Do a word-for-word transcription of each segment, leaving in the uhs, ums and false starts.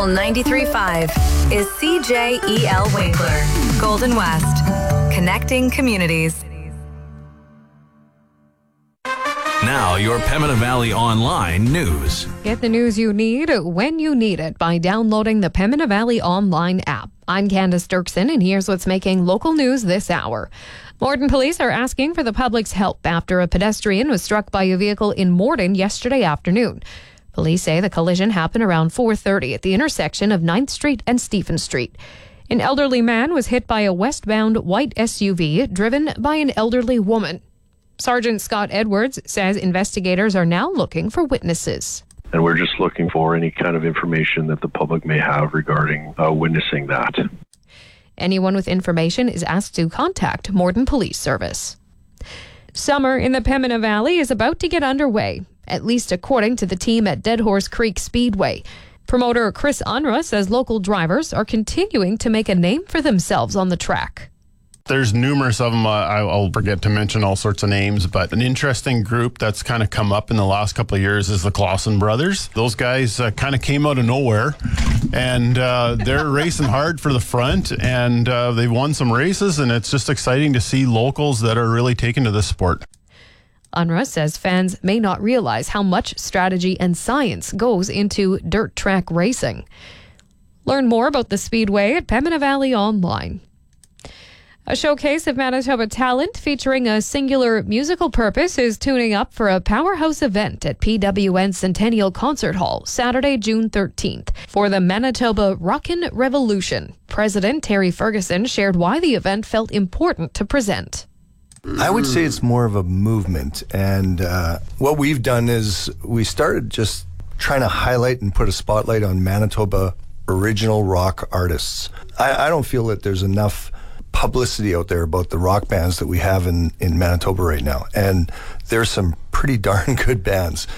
ninety-three point five is C J E L Winkler, Golden West, connecting communities. Now, your Pembina Valley Online news. Get the news you need when you need it by downloading the Pembina Valley Online app. I'm Candace Dirksen, and here's what's making local news this hour. Morden police are asking for the public's help after a pedestrian was struck by a vehicle in Morden yesterday afternoon. Police say the collision happened around four thirty at the intersection of ninth Street and Stephen Street. An elderly man was hit by a westbound white S U V driven by an elderly woman. Sergeant Scott Edwards says investigators are now looking for witnesses. And we're just looking for any kind of information that the public may have regarding uh, witnessing that. Anyone with information is asked to contact Morden Police Service. Summer in the Pembina Valley is about to get underway, at least according to the team at Dead Horse Creek Speedway. Promoter Chris Unruh says local drivers are continuing to make a name for themselves on the track. There's numerous of them. Uh, I'll forget to mention all sorts of names, but an interesting group that's kind of come up in the last couple of years is the Clausen brothers. Those guys uh, kind of came out of nowhere, and uh, they're racing hard for the front, and uh, they've won some races, and it's just exciting to see locals that are really taken to this sport. Unruh says fans may not realize how much strategy and science goes into dirt track racing. Learn more about the Speedway at Pembina Valley Online. A showcase of Manitoba talent featuring a singular musical purpose is tuning up for a powerhouse event at P W N Centennial Concert Hall Saturday, June thirteenth for the Manitoba Rockin' Revolution. President Terry Ferguson shared why the event felt important to present. I would say it's more of a movement, and uh, what we've done is we started just trying to highlight and put a spotlight on Manitoba original rock artists. I, I don't feel that there's enough publicity out there about the rock bands that we have in, in Manitoba right now. And there's some pretty darn good bands.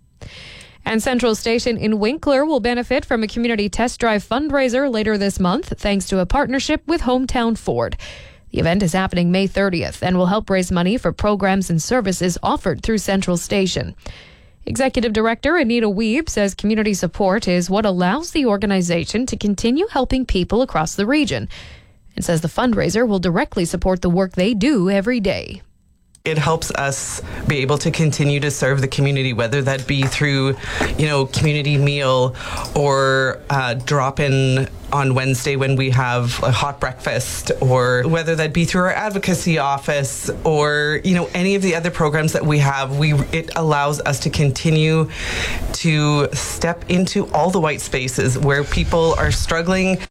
And Central Station in Winkler will benefit from a community test drive fundraiser later this month, thanks to a partnership with Hometown Ford. The event is happening May thirtieth and will help raise money for programs and services offered through Central Station. Executive Director Anita Wiebe says community support is what allows the organization to continue helping people across the region, and says the fundraiser will directly support the work they do every day. It helps us be able to continue to serve the community, whether that be through, you know, community meal or uh, drop in on Wednesday when we have a hot breakfast, or whether that be through our advocacy office or, you know, any of the other programs that we have. We it allows us to continue to step into all the white spaces where people are struggling.